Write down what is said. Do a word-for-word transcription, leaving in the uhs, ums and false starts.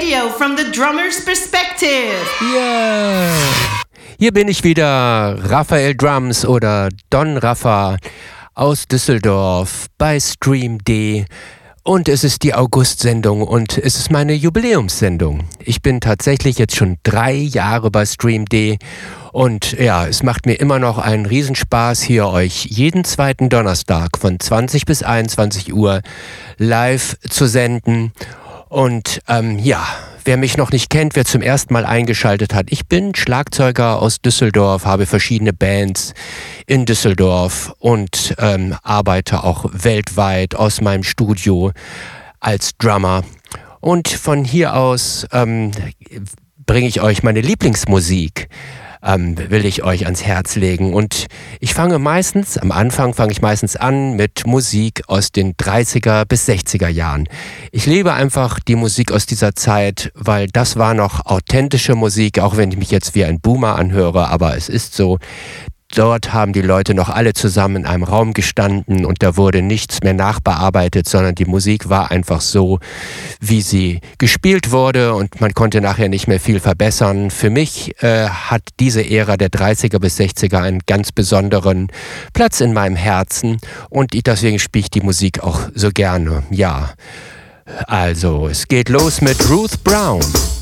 Radio from the drummer's perspective. Yeah. Hier bin ich wieder, Raphael Drums oder Don Raffa aus Düsseldorf bei Stream D. Und es ist die August-Sendung und es ist meine Jubiläumssendung. Ich bin tatsächlich jetzt schon drei Jahre bei Stream D und ja, es macht mir immer noch einen Riesenspaß, hier euch jeden zweiten Donnerstag von zwanzig bis einundzwanzig Uhr live zu senden. Und ähm, ja, wer mich noch nicht kennt, wer zum ersten Mal eingeschaltet hat, ich bin Schlagzeuger aus Düsseldorf, habe verschiedene Bands in Düsseldorf und ähm, arbeite auch weltweit aus meinem Studio als Drummer. Und von hier aus ähm, bringe ich euch meine Lieblingsmusik. Ähm, will ich euch ans Herz legen. Und ich fange meistens, am Anfang fange ich meistens an mit Musik aus den dreißiger bis sechziger Jahren. Ich liebe einfach die Musik aus dieser Zeit, weil das war noch authentische Musik, auch wenn ich mich jetzt wie ein Boomer anhöre, aber es ist so. Dort haben die Leute noch alle zusammen in einem Raum gestanden und da wurde nichts mehr nachbearbeitet, sondern die Musik war einfach so, wie sie gespielt wurde und man konnte nachher nicht mehr viel verbessern. Für mich äh, hat diese Ära der dreißiger bis sechziger einen ganz besonderen Platz in meinem Herzen und deswegen spiele ich die Musik auch so gerne. Ja, also es geht los mit Ruth Brown.